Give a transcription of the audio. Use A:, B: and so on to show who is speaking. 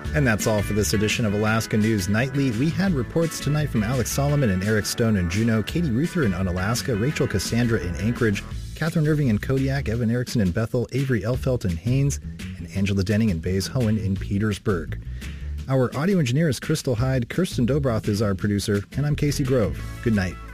A: And that's all for this edition of Alaska News Nightly. We had reports tonight from Alex Solomon and Eric Stone in Juneau, Katie Ruther in Unalaska, Rachel Cassandra in Anchorage, Catherine Irving in Kodiak, Evan Erickson in Bethel, Avery Elfelt in Haines, and Angela Denning and Bays Hohen in Petersburg. Our audio engineer is Crystal Hyde, Kirsten Dobroth is our producer, and I'm Casey Grove. Good night.